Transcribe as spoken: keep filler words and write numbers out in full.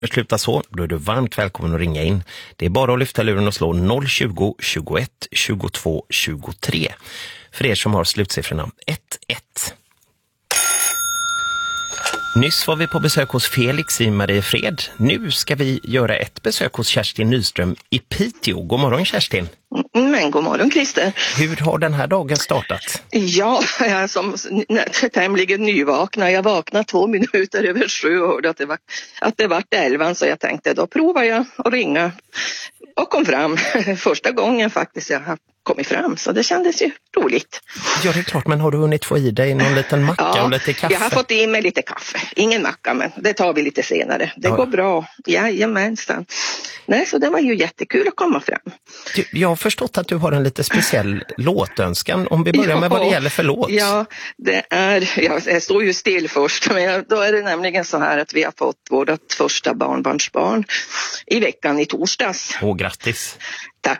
Sluta så, då är du varmt välkommen att ringa in. Det är bara att lyfta luren och slå noll tjugo, tjugoett, tjugotvå, tjugotre. För er som har slutsiffrorna ett ett. Nyss var vi på besök hos Felix i Mariefred. Nu ska vi göra ett besök hos Kerstin Nyström i Piteå. God morgon Kerstin. Men god morgon Christer. Hur har den här dagen startat? Ja, jag är som tämligen nyvakna. Jag vaknade två minuter över sju och hörde att det var, att det var elvan, så jag tänkte då provar jag att ringa och kom fram. Första gången faktiskt jag har kommit fram, så det kändes ju roligt. Ja, det är klart, men har du hunnit få i dig någon liten macka ja, och lite kaffe? Jag har fått i mig lite kaffe. Ingen macka, men det tar vi lite senare. Det ja. går bra. Jajamensan. Nej, så det var ju jättekul att komma fram. Du, jag har förstått att du har en lite speciell låtönskan. Om vi börjar ja, med vad det gäller för låt. Ja, det är, jag står ju still först, men då är det nämligen så här att vi har fått vårt första barnbarnsbarn i veckan i torsdags. Åh, grattis. Tack